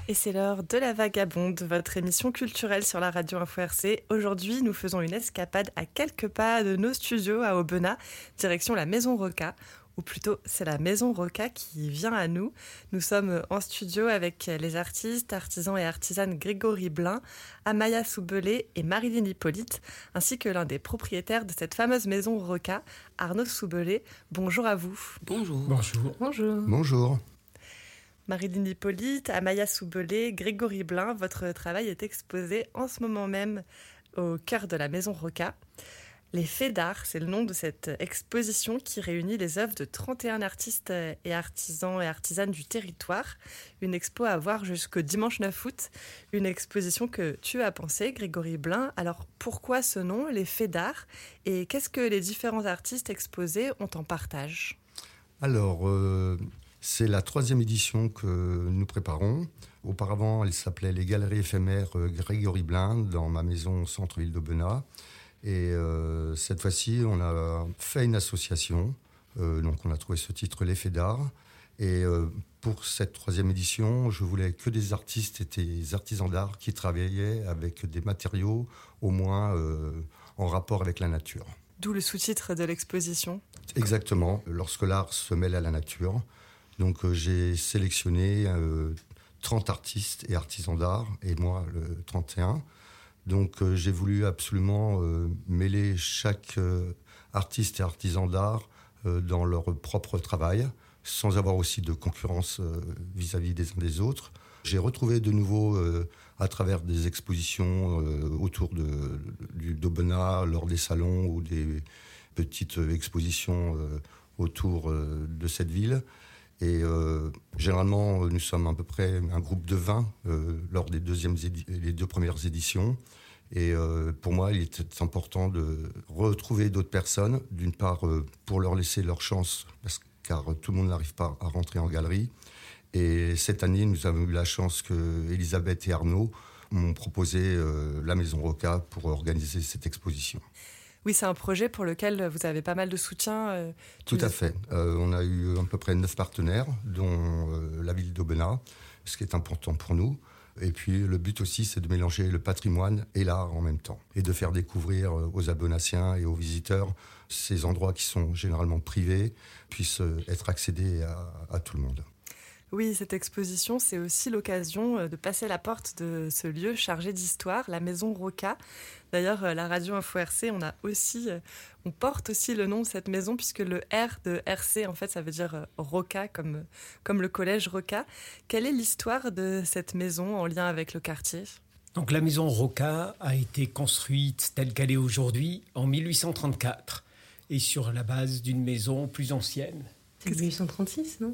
Et c'est l'heure de la Vagabonde, votre émission culturelle sur la radio Info RC. Aujourd'hui, nous faisons une escapade à quelques pas de nos studios à Aubenas, direction la Maison Roca. Ou plutôt, c'est la Maison Roca qui vient à nous. Nous sommes en studio avec les artistes, artisans et artisanes Grégory Blin, Amaya Soubelé et Marilyn Hippolyte, ainsi que l'un des propriétaires de cette fameuse Maison Roca, Arnaud Soubelé. Bonjour à vous. Bonjour. Bonjour. Bonjour. Bonjour. Marilyn Hippolyte, Amaya Soubelé, Grégory Blin, votre travail est exposé en ce moment même au cœur de la Maison Roca. Les Faits d'Art, c'est le nom de cette exposition qui réunit les œuvres de 31 artistes et artisans et artisanes du territoire. Une expo à voir jusqu'au dimanche 9 août. Une exposition que tu as pensée, Grégory Blin. Alors pourquoi ce nom, Les Faits d'Art, et qu'est-ce que les différents artistes exposés ont en partage ? Alors, c'est la 3e édition que nous préparons. Auparavant, elle s'appelait les Galeries éphémères Grégory Blin dans ma maison au centre-ville d'Aubenas. Et cette fois-ci, on a fait une association. Donc, on a trouvé ce titre, Les Faits d'Art. Et pour cette 3e édition, je voulais que des artistes et des artisans d'art qui travaillaient avec des matériaux au moins en rapport avec la nature. D'où le sous-titre de l'exposition. Exactement, lorsque l'art se mêle à la nature. Donc, j'ai sélectionné 30 artistes et artisans d'art, et moi, le 31. Donc j'ai voulu absolument mêler chaque artiste et artisan d'art dans leur propre travail, sans avoir aussi de concurrence vis-à-vis des uns des autres. J'ai retrouvé de nouveau, à travers des expositions autour d'Aubenas, lors des salons ou des petites expositions autour de cette ville. Et généralement, nous sommes à peu près un groupe de 20 lors des les 2 premières éditions. Et pour moi, il était important de retrouver d'autres personnes, d'une part pour leur laisser leur chance, car tout le monde n'arrive pas à rentrer en galerie. Et cette année, nous avons eu la chance que Elisabeth et Arnaud m'ont proposé la Maison Roca pour organiser cette exposition. Oui, c'est un projet pour lequel vous avez pas mal de soutien. Tout à fait. On a eu à peu près 9 partenaires, dont la ville d'Aubenas, ce qui est important pour nous. Et puis le but aussi, c'est de mélanger le patrimoine et l'art en même temps. Et de faire découvrir aux Aubenassiens et aux visiteurs ces endroits qui sont généralement privés, puissent être accédés à tout le monde. Oui, cette exposition, c'est aussi l'occasion de passer la porte de ce lieu chargé d'histoire, la Maison Roca. D'ailleurs, la radio Info RC, on porte aussi le nom de cette maison, puisque le R de RC, en fait, ça veut dire Roca, comme le collège Roca. Quelle est l'histoire de cette maison en lien avec le quartier ? Donc la Maison Roca a été construite telle qu'elle est aujourd'hui en 1834 et sur la base d'une maison plus ancienne. C'est 1836, non ?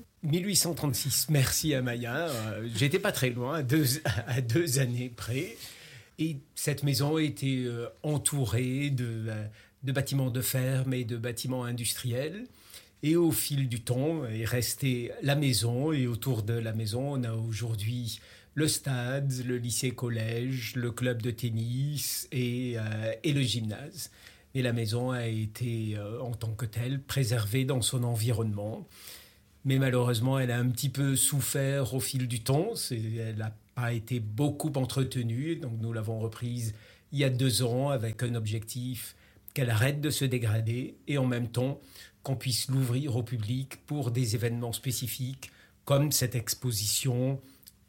1836, merci Amaya. J'étais pas très loin, à deux années près. Et cette maison a été entourée de bâtiments de ferme et de bâtiments industriels. Et au fil du temps est restée la maison. Et autour de la maison, on a aujourd'hui le stade, le lycée-collège, le club de tennis et le gymnase. Et la maison a été, en tant que telle, préservée dans son environnement. Mais malheureusement, elle a un petit peu souffert au fil du temps. Elle n'a pas été beaucoup entretenue. Donc nous l'avons reprise il y a 2 ans avec un objectif qu'elle arrête de se dégrader et en même temps qu'on puisse l'ouvrir au public pour des événements spécifiques comme cette exposition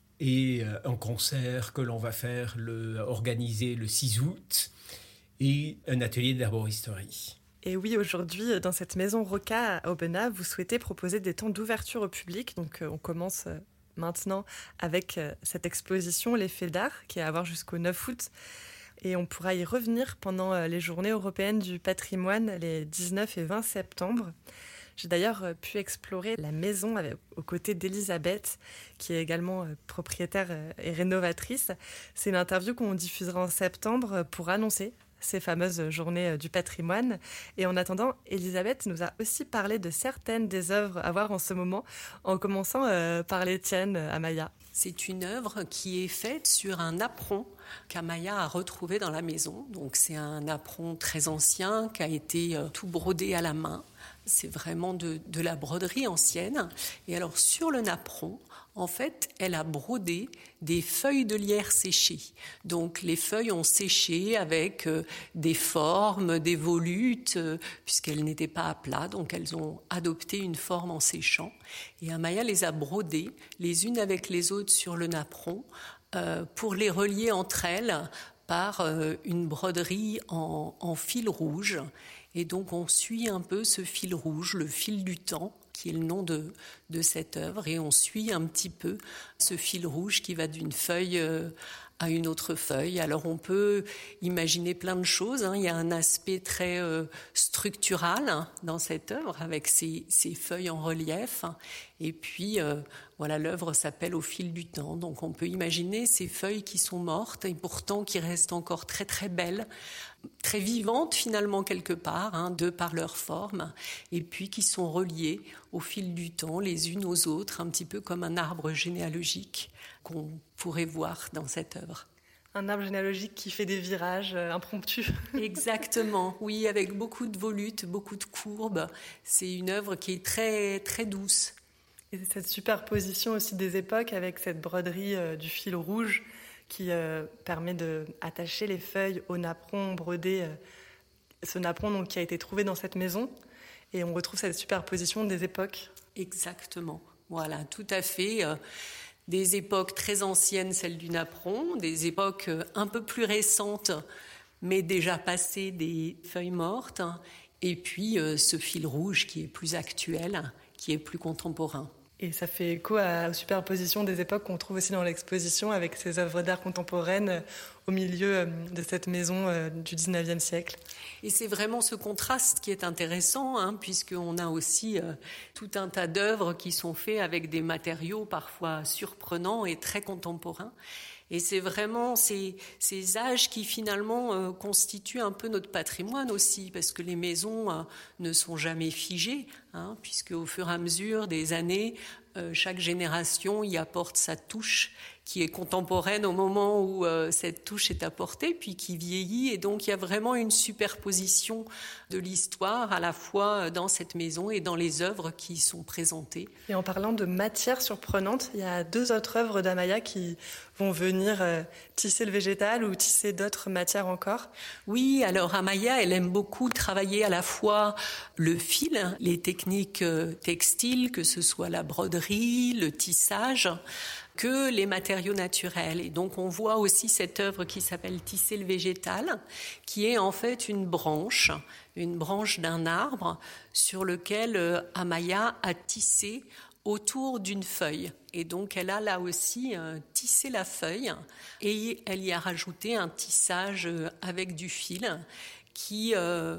et un concert que l'on va organiser le 6 août. Et un atelier d'herboristerie. Et oui, aujourd'hui, dans cette Maison Roca à Aubenas, vous souhaitez proposer des temps d'ouverture au public. Donc, on commence maintenant avec cette exposition Les Faits d'Art, qui est à voir jusqu'au 9 août. Et on pourra y revenir pendant les Journées européennes du patrimoine, les 19 et 20 septembre. J'ai d'ailleurs pu explorer la maison aux côtés d'Elisabeth, qui est également propriétaire et rénovatrice. C'est une interview qu'on diffusera en septembre pour annoncer ces fameuses journées du patrimoine. Et en attendant, Elisabeth nous a aussi parlé de certaines des œuvres à voir en ce moment, en commençant par les tiennes, Amaya. C'est une œuvre qui est faite sur un apron qu'Amaya a retrouvé dans la maison. Donc c'est un apron très ancien qui a été tout brodé à la main. C'est vraiment de la broderie ancienne. Et alors sur le napperon, En fait, elle a brodé des feuilles de lierre séchées. Donc, les feuilles ont séché avec des formes, des volutes, puisqu'elles n'étaient pas à plat. Donc, elles ont adopté une forme en séchant. Et Amaya les a brodées les unes avec les autres sur le napperon pour les relier entre elles par une broderie en fil rouge. Et donc, on suit un peu ce fil rouge, le fil du temps, qui est le nom de cette œuvre, et on suit un petit peu ce fil rouge qui va d'une feuille à une autre feuille. Alors on peut imaginer plein de choses, hein. Il y a un aspect très structural dans cette œuvre, avec ces feuilles en relief, et puis voilà, l'œuvre s'appelle Au fil du temps, donc on peut imaginer ces feuilles qui sont mortes, et pourtant qui restent encore très très belles, très vivantes finalement quelque part, hein, de par leur forme, et puis qui sont reliées au fil du temps, les unes aux autres, un petit peu comme un arbre généalogique qu'on pourrait voir dans cette œuvre. Un arbre généalogique qui fait des virages impromptus. Exactement, oui, avec beaucoup de volutes, beaucoup de courbes. C'est une œuvre qui est très, très douce. Et cette superposition aussi des époques avec cette broderie du fil rouge qui permet d'attacher les feuilles au napperon brodé, ce napperon donc, qui a été trouvé dans cette maison. Et on retrouve cette superposition des époques. Exactement, voilà, tout à fait. Des époques très anciennes, celles du napperon, des époques un peu plus récentes, mais déjà passées des feuilles mortes, et puis ce fil rouge qui est plus actuel, qui est plus contemporain. Et ça fait écho à la superposition des époques qu'on trouve aussi dans l'exposition avec ces œuvres d'art contemporaines au milieu de cette maison du 19e siècle. Et c'est vraiment ce contraste qui est intéressant, hein, puisqu'on a aussi tout un tas d'œuvres qui sont faites avec des matériaux parfois surprenants et très contemporains. Et c'est vraiment ces âges qui finalement constituent un peu notre patrimoine aussi, parce que les maisons ne sont jamais figées, hein, puisque au fur et à mesure des années, chaque génération y apporte sa touche qui est contemporaine au moment où cette touche est apportée, puis qui vieillit. Et donc, il y a vraiment une superposition de l'histoire, à la fois dans cette maison et dans les œuvres qui y sont présentées. Et en parlant de matières surprenantes, il y a 2 autres œuvres d'Amaya qui vont venir tisser le végétal ou tisser d'autres matières encore. Oui, alors Amaya, elle aime beaucoup travailler à la fois le fil, les techniques textiles, que ce soit la broderie, le tissage, que les matériaux naturels. Et donc on voit aussi cette œuvre qui s'appelle Tisser le végétal, qui est en fait une branche d'un arbre sur lequel Amaya a tissé autour d'une feuille. Et donc elle a là aussi tissé la feuille et elle y a rajouté un tissage avec du fil qui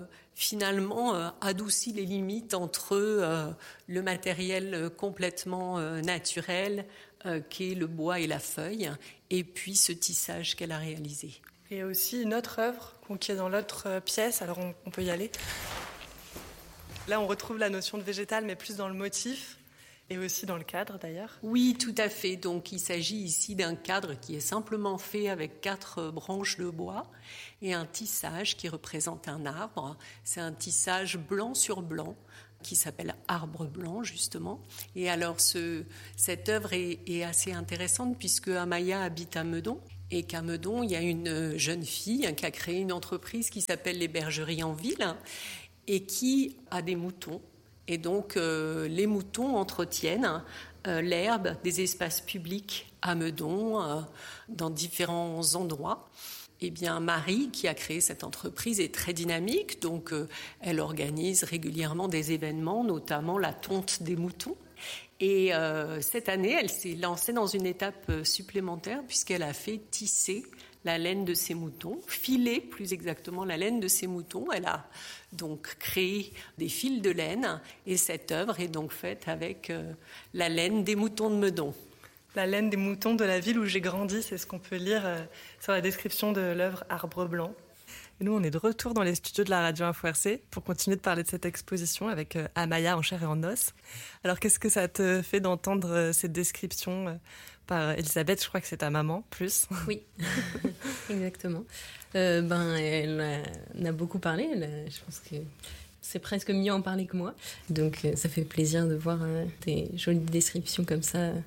finalement adoucit les limites entre le matériel complètement naturel qui est le bois et la feuille, et puis ce tissage qu'elle a réalisé. Et aussi une autre œuvre qui est dans l'autre pièce, alors on peut y aller. Là on retrouve la notion de végétal, mais plus dans le motif, et aussi dans le cadre d'ailleurs. Oui, tout à fait. Donc il s'agit ici d'un cadre qui est simplement fait avec 4 branches de bois et un tissage qui représente un arbre. C'est un tissage blanc sur blanc qui s'appelle Arbre blanc, justement. Et alors, cette œuvre est assez intéressante puisque Amaya habite à Meudon. Et qu'à Meudon, il y a une jeune fille qui a créé une entreprise qui s'appelle les Bergeries en Ville et qui a des moutons. Et donc, les moutons entretiennent l'herbe des espaces publics à Meudon, dans différents endroits. Eh bien, Marie, qui a créé cette entreprise, est très dynamique. Donc, elle organise régulièrement des événements, notamment la tonte des moutons. Et cette année, elle s'est lancée dans une étape supplémentaire puisqu'elle a fait tisser la laine de ses moutons, filer plus exactement la laine de ses moutons. Elle a donc créé des fils de laine et cette œuvre est donc faite avec la laine des moutons de Meudon. La laine des moutons de la ville où j'ai grandi, c'est ce qu'on peut lire sur la description de l'œuvre Arbre blanc. Et nous, on est de retour dans les studios de la Radio Info RC pour continuer de parler de cette exposition avec Amaya en chair et en os. Alors, qu'est-ce que ça te fait d'entendre cette description par Elisabeth? Je crois que c'est ta maman, plus. Oui, exactement. Elle en a beaucoup parlé. Je pense que c'est presque mieux à en parler que moi. Donc, ça fait plaisir de voir des jolies descriptions comme ça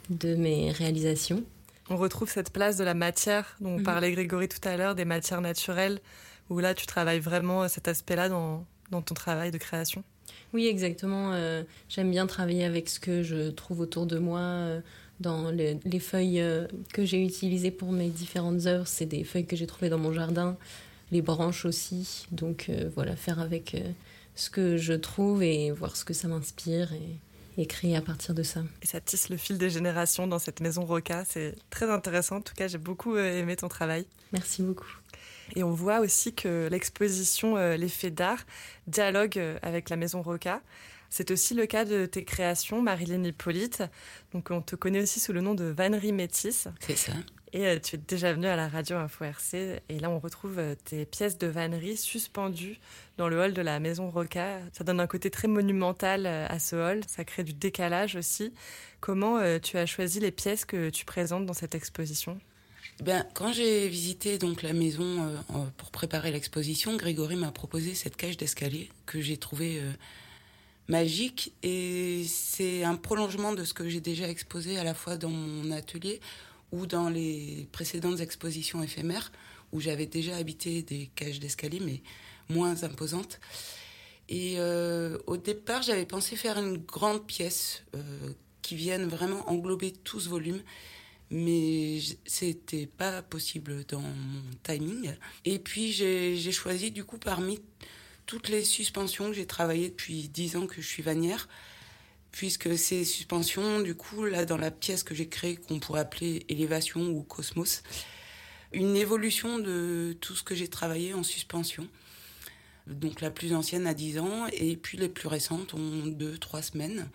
de mes réalisations. On retrouve cette place de la matière dont parlait Grégory tout à l'heure, des matières naturelles, où là tu travailles vraiment cet aspect-là dans ton travail de création. Oui, exactement. J'aime bien travailler avec ce que je trouve autour de moi. Dans les feuilles que j'ai utilisées pour mes différentes œuvres, c'est des feuilles que j'ai trouvées dans mon jardin, les branches aussi. Donc voilà, faire avec ce que je trouve et voir ce que ça m'inspire et créer à partir de ça. Et ça tisse le fil des générations dans cette maison Roca. C'est très intéressant. En tout cas, j'ai beaucoup aimé ton travail. Merci beaucoup. Et on voit aussi que l'exposition Les Faits d'Art dialogue avec la maison Roca. C'est aussi le cas de tes créations, Marilyn Hippolyte. Donc, on te connaît aussi sous le nom de Vannerie Métis. C'est ça. Et tu es déjà venue à la radio Info RC. Et là, on retrouve tes pièces de vannerie suspendues dans le hall de la maison Roca. Ça donne un côté très monumental à ce hall. Ça crée du décalage aussi. Comment tu as choisi les pièces que tu présentes dans cette exposition ? Quand j'ai visité donc la maison pour préparer l'exposition, Grégory m'a proposé cette cage d'escalier que j'ai trouvée magique, et c'est un prolongement de ce que j'ai déjà exposé à la fois dans mon atelier ou dans les précédentes expositions éphémères où j'avais déjà habité des cages d'escalier mais moins imposantes. Et au départ, j'avais pensé faire une grande pièce qui vienne vraiment englober tout ce volume, mais c'était pas possible dans mon timing. Et puis j'ai choisi du coup parmi toutes les suspensions que j'ai travaillées depuis 10 ans que je suis vannière, puisque ces suspensions, du coup, là dans la pièce que j'ai créée, qu'on pourrait appeler Élévation ou Cosmos, une évolution de tout ce que j'ai travaillé en suspension. Donc la plus ancienne a 10 ans, et puis les plus récentes ont 2-3 semaines.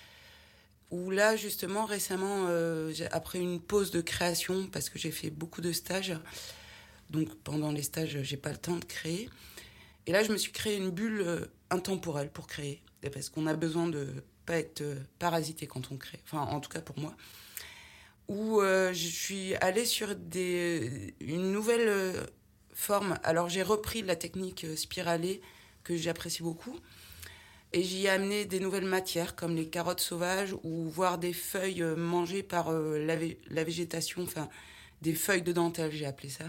Où là, justement, récemment, après une pause de création, parce que j'ai fait beaucoup de stages, donc pendant les stages, j'ai pas le temps de créer. Et là, je me suis créé une bulle intemporelle pour créer, parce qu'on a besoin de pas être parasité quand on crée, enfin, en tout cas pour moi. Où je suis allée sur une nouvelle forme. Alors, j'ai repris la technique spiralée, que j'apprécie beaucoup. Et j'y ai amené des nouvelles matières, comme les carottes sauvages, ou voir des feuilles mangées par la végétation, enfin, des feuilles de dentelle, j'ai appelé ça.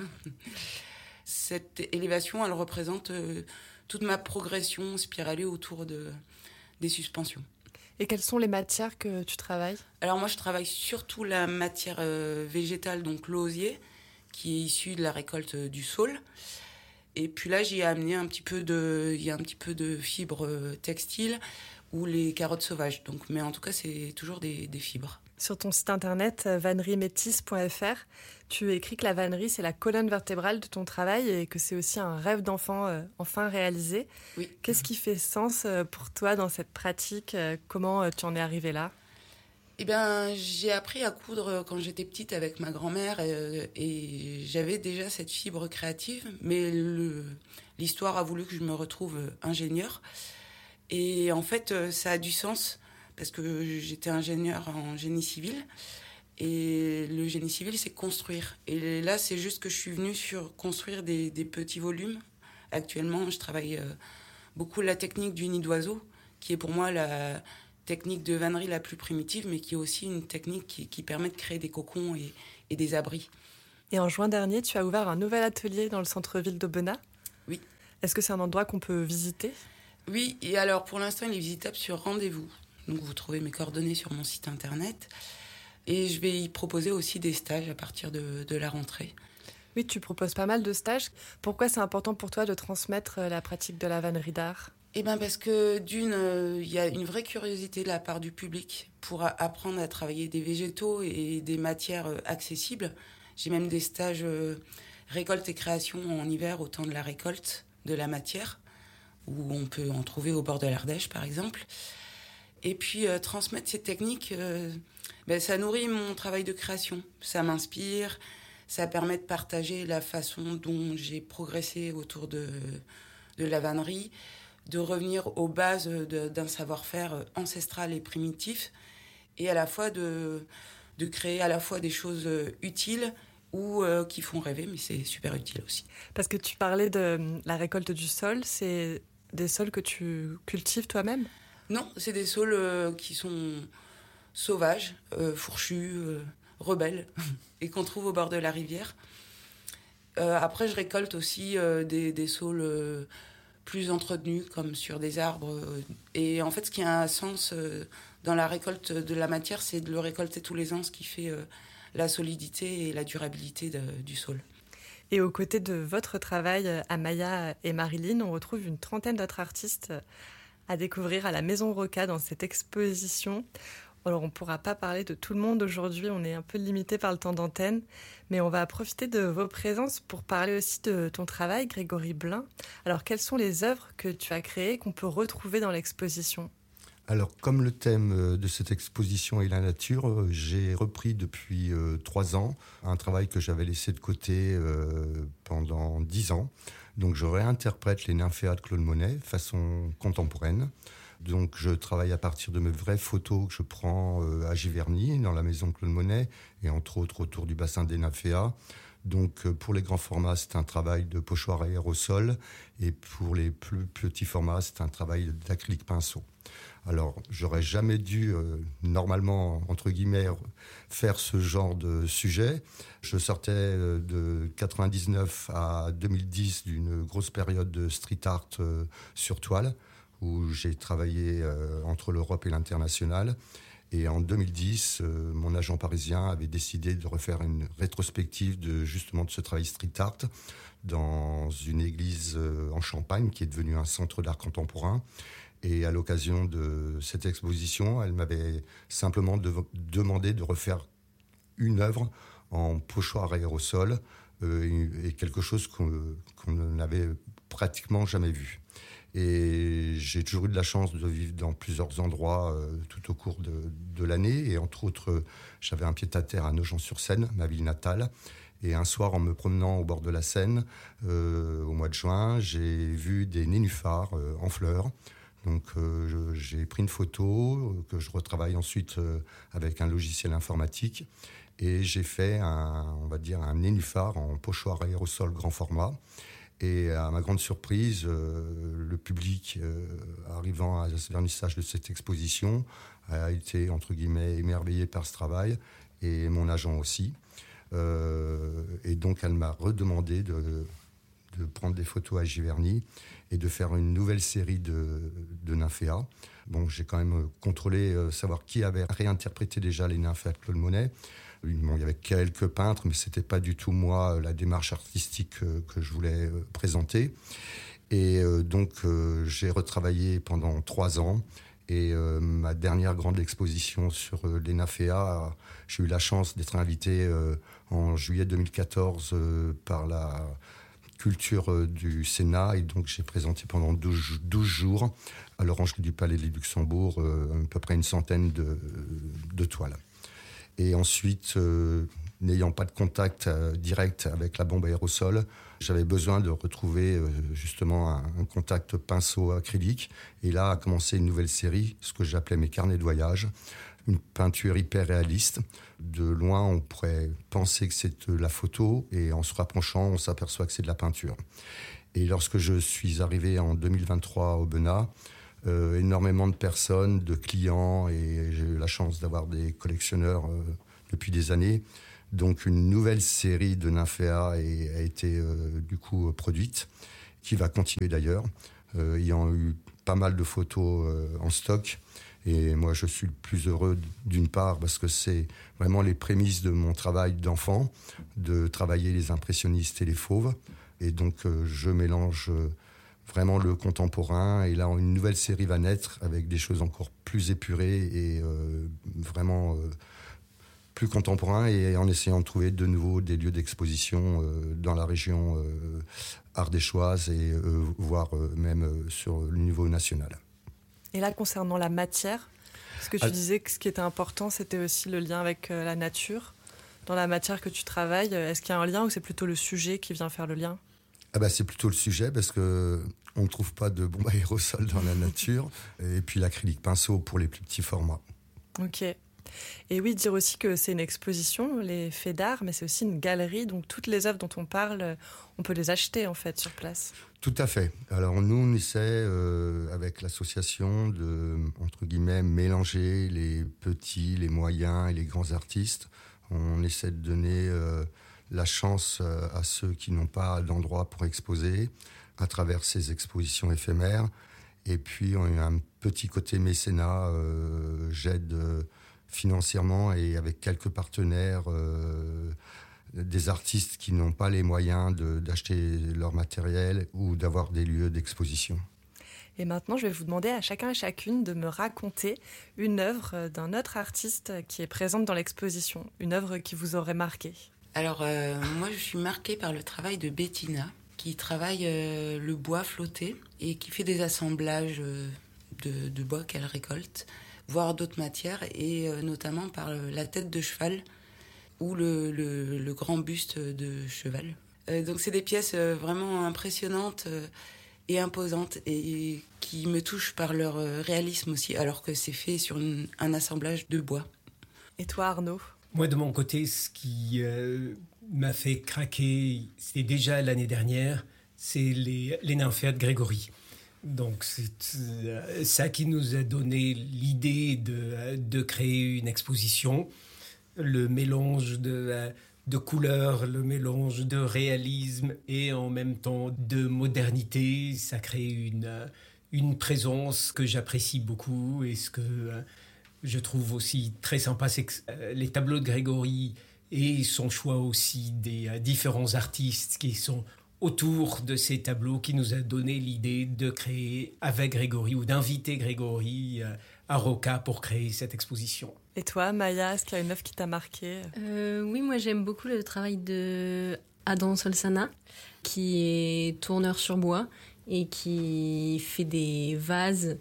Cette élévation, elle représente toute ma progression spiralée autour des suspensions. Et quelles sont les matières que tu travailles ? Alors moi, je travaille surtout la matière végétale, donc l'osier, qui est issu de la récolte du saule. Et puis là, j'y ai amené un petit peu de fibres textiles ou les carottes sauvages. Donc, mais en tout cas, c'est toujours des fibres. Sur ton site internet vanneriemétis.fr, tu écris que la vannerie, c'est la colonne vertébrale de ton travail et que c'est aussi un rêve d'enfant enfin réalisé. Oui. Qu'est-ce qui fait sens pour toi dans cette pratique ? Comment tu en es arrivée là ? J'ai appris à coudre quand j'étais petite avec ma grand-mère et j'avais déjà cette fibre créative, mais l'histoire a voulu que je me retrouve ingénieure. Et en fait, ça a du sens parce que j'étais ingénieure en génie civil. Et le génie civil, c'est construire. Et là, c'est juste que je suis venue sur construire des petits volumes. Actuellement, je travaille beaucoup la technique du nid d'oiseau, qui est pour moi la technique de vannerie la plus primitive, mais qui est aussi une technique qui permet de créer des cocons et des abris. Et en juin dernier, tu as ouvert un nouvel atelier dans le centre-ville d'Aubenas. Oui. Est-ce que c'est un endroit qu'on peut visiter ? Oui, et alors pour l'instant, il est visitable sur rendez-vous. Donc vous trouvez mes coordonnées sur mon site internet. Et je vais y proposer aussi des stages à partir de la rentrée. Oui, tu proposes pas mal de stages. Pourquoi c'est important pour toi de transmettre la pratique de la vannerie d'art ? Parce que il y a une vraie curiosité de la part du public pour apprendre à travailler des végétaux et des matières accessibles. J'ai même des stages récolte et création en hiver au temps de la récolte de la matière, où on peut en trouver au bord de l'Ardèche, par exemple. Et puis, transmettre ces techniques, ça nourrit mon travail de création. Ça m'inspire, ça permet de partager la façon dont j'ai progressé autour de la vannerie, de revenir aux bases d'un savoir-faire ancestral et primitif, et à la fois de créer à la fois des choses utiles ou qui font rêver, mais c'est super utile aussi. Parce que tu parlais de la récolte du sol, c'est des sols que tu cultives toi-même ? Non, c'est des sols qui sont sauvages, fourchus, rebelles, et qu'on trouve au bord de la rivière. Après, je récolte aussi des saules plus entretenus, comme sur des arbres. Et en fait, ce qui a un sens dans la récolte de la matière, c'est de le récolter tous les ans, ce qui fait la solidité et la durabilité du saule. Et aux côtés de votre travail, Amaya et Marilyn, on retrouve une trentaine d'autres artistes à découvrir à la Maison Roca dans cette exposition. Alors, on ne pourra pas parler de tout le monde aujourd'hui, on est un peu limité par le temps d'antenne, mais on va profiter de vos présences pour parler aussi de ton travail, Grégory Blin. Alors, quelles sont les œuvres que tu as créées, qu'on peut retrouver dans l'exposition ? Alors, comme le thème de cette exposition est la nature, j'ai repris depuis 3 ans un travail que j'avais laissé de côté pendant 10 ans. Donc, je réinterprète les nymphéas de Claude Monet façon contemporaine. Donc, je travaille à partir de mes vraies photos que je prends à Giverny, dans la maison de Claude Monet, et entre autres autour du bassin des nymphéas. Donc, pour les grands formats, c'est un travail de pochoir à aérosol, et pour les plus petits formats, c'est un travail d'acrylique pinceau. Alors, j'aurais jamais dû, normalement, entre guillemets, faire ce genre de sujet. Je sortais de 99 à 2010 d'une grosse période de street art sur toile, où j'ai travaillé entre l'Europe et l'international. Et en 2010, mon agent parisien avait décidé de refaire une rétrospective de ce travail street art dans une église en Champagne qui est devenue un centre d'art contemporain. Et à l'occasion de cette exposition, elle m'avait simplement demandé de refaire une œuvre en pochoir aérosol et quelque chose qu'on n'avait pratiquement jamais vu. Et j'ai toujours eu de la chance de vivre dans plusieurs endroits tout au cours de l'année. Et entre autres, j'avais un pied-à-terre à Nogent-sur-Seine, ma ville natale. Et un soir, en me promenant au bord de la Seine, au mois de juin, j'ai vu des nénuphars en fleurs. Donc j'ai pris une photo que je retravaille ensuite avec un logiciel informatique. Et j'ai fait un nénuphar en pochoir aérosol grand format. Et à ma grande surprise, le public arrivant à ce vernissage de cette exposition a été, entre guillemets, émerveillé par ce travail, et mon agent aussi. Et donc, elle m'a redemandé de prendre des photos à Giverny et de faire une nouvelle série de nymphéas. Bon, j'ai quand même contrôlé, savoir qui avait réinterprété déjà les nymphéas de Claude Monet. Bon, il y avait quelques peintres, mais ce n'était pas du tout moi la démarche artistique que je voulais présenter. Et donc, j'ai retravaillé pendant 3 ans. Et ma dernière grande exposition sur les nymphéas, j'ai eu la chance d'être invité en juillet 2014 par la culture du Sénat. Et donc, j'ai présenté pendant 12 jours à l'Orangerie du Palais de Luxembourg à peu près une centaine de toiles. Et ensuite, n'ayant pas de contact direct avec la bombe aérosol, j'avais besoin de retrouver justement un contact pinceau acrylique. Et là a commencé une nouvelle série, ce que j'appelais mes carnets de voyage. Une peinture hyper réaliste. De loin, on pourrait penser que c'est de la photo, et en se rapprochant, on s'aperçoit que c'est de la peinture. Et lorsque je suis arrivé en 2023 au BENA, énormément de personnes, de clients, et j'ai eu la chance d'avoir des collectionneurs depuis des années. Donc une nouvelle série de nymphéas a été du coup produite, qui va continuer d'ailleurs, ayant eu pas mal de photos en stock. Et moi, je suis le plus heureux d'une part parce que c'est vraiment les prémices de mon travail d'enfant, de travailler les impressionnistes et les fauves. Et donc, je mélange vraiment le contemporain. Et là, une nouvelle série va naître avec des choses encore plus épurées et vraiment plus contemporains, et en essayant de trouver de nouveau des lieux d'exposition dans la région ardéchoise et voire même sur le niveau national. Et là, concernant la matière, parce que tu disais que ce qui était important, c'était aussi le lien avec la nature. Dans la matière que tu travailles, est-ce qu'il y a un lien ou c'est plutôt le sujet qui vient faire le lien ? C'est plutôt le sujet parce qu'on ne trouve pas de bombe aérosol dans la nature. Et puis l'acrylique pinceau pour les plus petits formats. Ok. Et oui, dire aussi que c'est une exposition, les faits d'art, mais c'est aussi une galerie, donc toutes les œuvres dont on parle, on peut les acheter en fait sur place. Tout à fait. Alors nous, on essaie avec l'association de, entre guillemets, mélanger les petits, les moyens et les grands artistes. On essaie de donner la chance à ceux qui n'ont pas d'endroit pour exposer à travers ces expositions éphémères. Et puis, on a un petit côté mécénat. J'aide financièrement et avec quelques partenaires des artistes qui n'ont pas les moyens d'acheter leur matériel ou d'avoir des lieux d'exposition. Et maintenant, je vais vous demander à chacun et chacune de me raconter une œuvre d'un autre artiste qui est présente dans l'exposition, une œuvre qui vous aurait marqué. Alors, moi, je suis marquée par le travail de Bettina, qui travaille le bois flotté et qui fait des assemblages de bois qu'elle récolte, voire d'autres matières, et notamment par la tête de cheval ou le grand buste de cheval. Donc c'est des pièces vraiment impressionnantes et imposantes et qui me touchent par leur réalisme aussi, alors que c'est fait sur un assemblage de bois. Et toi, Arnaud ? Moi, de mon côté, ce qui m'a fait craquer, c'était déjà l'année dernière, c'est les nymphéas de Grégory. Donc c'est ça qui nous a donné l'idée de créer une exposition. Le mélange de couleurs, le mélange de réalisme et en même temps de modernité, ça crée une présence que j'apprécie beaucoup. Et ce que je trouve aussi très sympa, c'est que les tableaux de Grégory et son choix aussi des différents artistes qui sont autour de ces tableaux qui nous a donné l'idée de créer avec Grégory ou d'inviter Grégory à Rocca pour créer cette exposition. Et toi, Maya, est-ce qu'il y a une œuvre qui t'a marquée ? Oui, moi j'aime beaucoup le travail de Adam Solsana, qui est tourneur sur bois et qui fait des vases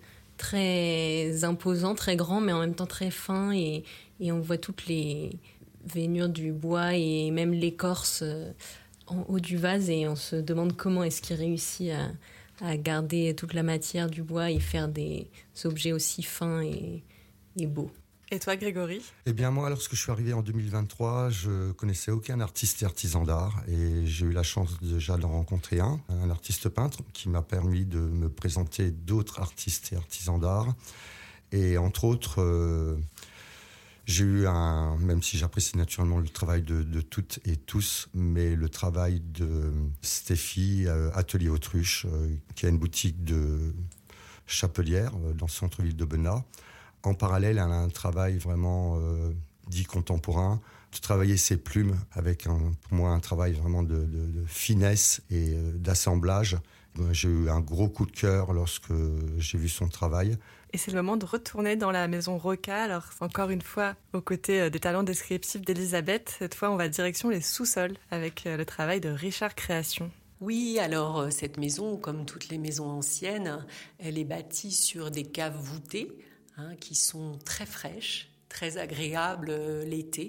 très imposants, très grands, mais en même temps très fins. Et on voit toutes les veinures du bois et même l'écorce en haut du vase. Et on se demande comment est-ce qu'il réussit à garder toute la matière du bois et faire des objets aussi fins et beaux. Et toi, Grégory ? Eh bien, moi, lorsque je suis arrivé en 2023, je connaissais aucun artiste et artisan d'art. Et j'ai eu la chance déjà d'en rencontrer un artiste peintre, qui m'a permis de me présenter d'autres artistes et artisans d'art. Et entre autres, j'ai eu même si j'apprécie naturellement le travail de toutes et tous, mais le travail de Stéphie, Atelier Autruche, qui a une boutique de chapelière dans le centre-ville d'Aubenas. En parallèle, elle a un travail vraiment dit contemporain, de travailler ses plumes avec, pour moi, un travail vraiment de finesse et d'assemblage. J'ai eu un gros coup de cœur lorsque j'ai vu son travail. Et c'est le moment de retourner dans la maison Rocca. Alors, encore une fois, aux côtés des talents descriptifs d'Elisabeth. Cette fois, on va direction les sous-sols avec le travail de Richard Création. Oui, alors cette maison, comme toutes les maisons anciennes, elle est bâtie sur des caves voûtées, qui sont très fraîches, très agréables l'été.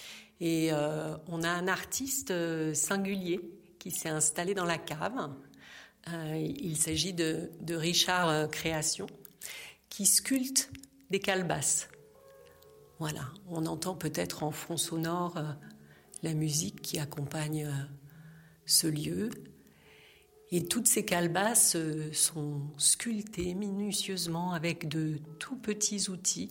Et on a un artiste singulier qui s'est installé dans la cave. Il s'agit de Richard Création, qui sculpte des calebasses. Voilà, on entend peut-être en fond sonore la musique qui accompagne ce lieu. Et toutes ces calebasses sont sculptées minutieusement avec de tout petits outils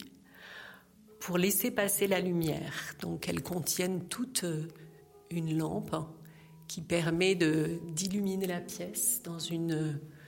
pour laisser passer la lumière. Donc elles contiennent toute une lampe qui permet d'illuminer la pièce dans une